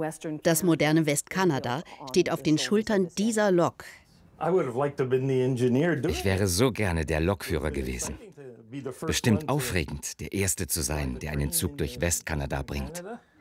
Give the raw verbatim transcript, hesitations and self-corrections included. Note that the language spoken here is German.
Das moderne Westkanada steht auf den Schultern dieser Lok. Ich wäre so gerne der Lokführer gewesen. Bestimmt aufregend, der Erste zu sein, der einen Zug durch Westkanada bringt.